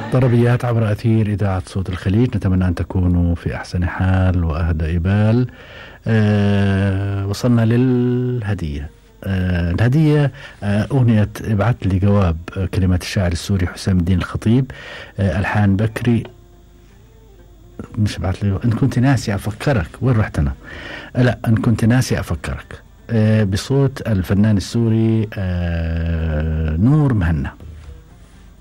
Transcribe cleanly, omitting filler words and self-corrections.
طربيات عبر أثير إذاعة صوت الخليج، نتمنى أن تكونوا في أحسن حال وأهدى بال. وصلنا للهدية. الهدية أغنية ابعث لي جواب، كلمات الشاعر السوري حسام الدين الخطيب، ألحان بكري. مش ابعث لي، إن كنت ناسي أفكرك، وين رحت أنا؟ لا، إن كنت ناسي أفكرك، بصوت الفنان السوري نور مهنا.